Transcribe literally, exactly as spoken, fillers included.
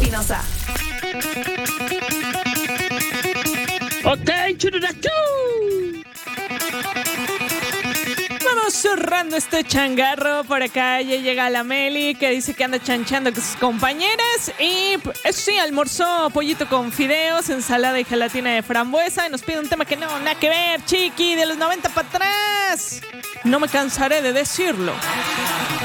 Espinosa. Ok, chururachú. Vamos cerrando este changarro. Por acá ya llega la Meli, que dice que anda chanchando con sus compañeras. Y eso sí, almorzó pollito con fideos, ensalada y gelatina de frambuesa. Y nos pide un tema que no, nada que ver, chiqui, de los noventa para atrás. No me cansaré de decirlo.